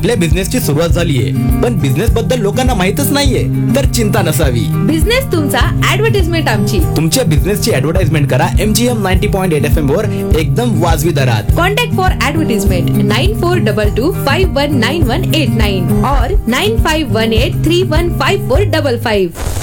आपल्या बिझनेसची सुरुवात झालीये पण बिझनेस बद्दल लोकांना माहितच नाहीये, तर चिंता नसावी. बिझनेस तुमचा, ऍडव्हर्टाइजमेंट आमची. तुमच्या बिझनेसची ऍडव्हर्टाइजमेंट करा MGM 90.8 FM वर एकदम वाजवी दरात. कॉन्टॅक्ट फॉर ऍडव्हर्टाइजमेंट 9422519189 और 9518315455.